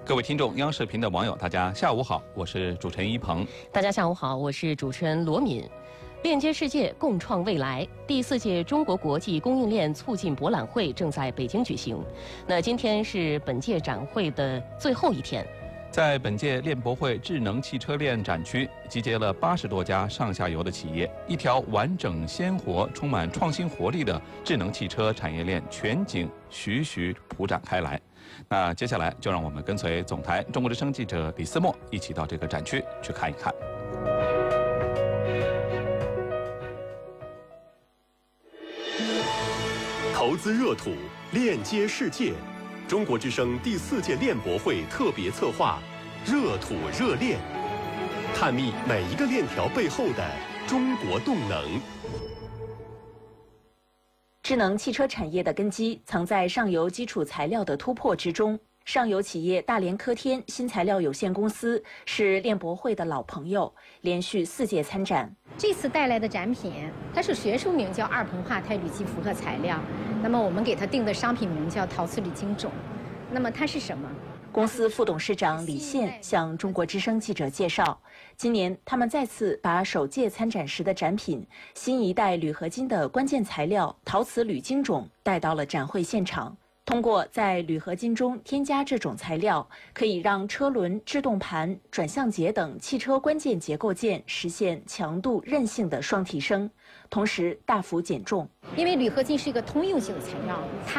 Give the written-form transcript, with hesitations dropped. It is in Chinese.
各位听众，央视频的网友，大家下午好，我是主持人一鹏。 大家下午好，我是主持人罗敏。链接世界，共创未来。第4届中国国际供应链促进博览会正在北京举行。那今天是本届展会的最后一天。 在本届链博会智能汽车链展区，集结了80多家上下游的企业，一条完整、鲜活、充满创新活力的智能汽车产业链全景徐徐铺展开来。那接下来就让我们跟随总台中国之声记者李思墨一起到这个展区去看一看。 投资热土，链接世界。中国之声第4届链博会特别策划“热土热链”，探秘每一个链条背后的中国动能。 智能汽车产业的根基藏在上游基础材料的突破之中。上游企业大连科天新材料有限公司是链博会的老朋友，连续4届参展。 这次带来的展品，它是学术名叫二硼化钛铝基复合材料，那么我们给它定的商品名叫陶瓷铝晶种。那么它是什么？ 公司副董事长李现向中国之声记者介绍，今年他们再次把首届参展时的展品新一代铝合金的关键材料陶瓷铝晶种带到了展会现场。通过在铝合金中添加这种材料，可以让车轮、制动盘、转向节等汽车关键结构件实现强度、韧性的双提升，同时大幅减重。 因为铝合金是一个通用性的材料，它